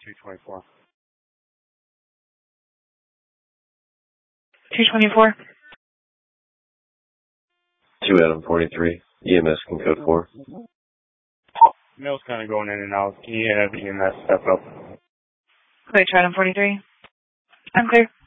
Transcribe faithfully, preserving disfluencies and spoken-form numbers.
two twenty-four. two twenty-four. two Adam forty-three. E M S can code four. Mail's kind of going in and out. Can you have E M S step up? Wait, try Adam forty-three. I'm clear.